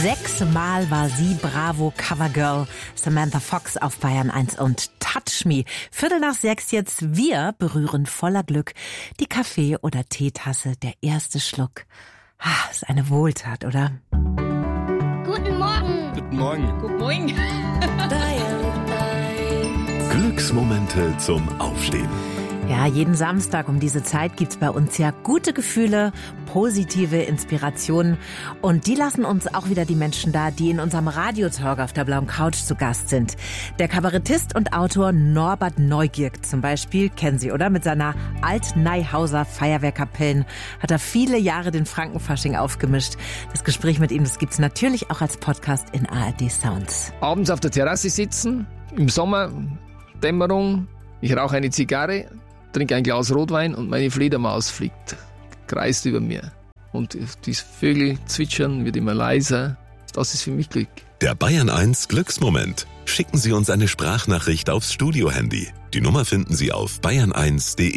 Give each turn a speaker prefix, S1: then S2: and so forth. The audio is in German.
S1: 6-mal war sie Bravo-Covergirl. Samantha Fox auf Bayern 1 und Touch Me. 5:45 jetzt. Wir berühren voller Glück die Kaffee- oder Teetasse. Der erste Schluck. Ist eine Wohltat, oder?
S2: Guten Morgen.
S3: Guten Morgen.
S4: Guten Morgen.
S5: Glücksmomente zum Aufstehen.
S1: Ja, jeden Samstag um diese Zeit gibt's bei uns ja gute Gefühle, positive Inspirationen. Und die lassen uns auch wieder die Menschen da, die in unserem Radiotalk auf der blauen Couch zu Gast sind. Der Kabarettist und Autor Norbert Neugierk zum Beispiel, kennen Sie, oder? Mit seiner Alt-Neihauser Feuerwehrkapellen hat er viele Jahre den Frankenfasching aufgemischt. Das Gespräch mit ihm, das gibt's natürlich auch als Podcast in ARD Sounds.
S3: Abends auf der Terrasse sitzen, im Sommer, Dämmerung, ich rauche eine Zigarre, trinke ein Glas Rotwein und meine Fledermaus fliegt, kreist über mir. Und die Vögel zwitschern, wird immer leiser. Das ist für mich Glück.
S5: Der Bayern 1 Glücksmoment. Schicken Sie uns eine Sprachnachricht aufs Studio-Handy. Die Nummer finden Sie auf bayern1.de.